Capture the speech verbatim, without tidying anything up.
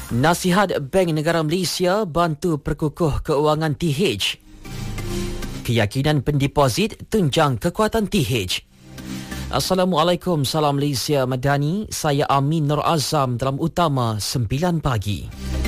Nasihat Bank Negara Malaysia bantu perkukuh keuangan T H. Keyakinan pendeposit tunjang kekuatan T H. Assalamualaikum, salam Malaysia Madani. Saya Amin Nur Azam dalam Utama sembilan pagi.